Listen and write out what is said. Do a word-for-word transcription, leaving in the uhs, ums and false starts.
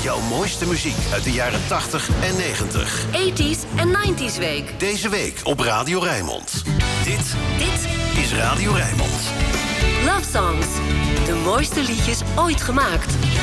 Jouw mooiste muziek uit de jaren tachtig en negentig. tachtiger en negentiger week. Deze week op Radio Rijnmond. Dit, Dit is Radio Rijnmond. Love Songs. De mooiste liedjes ooit gemaakt.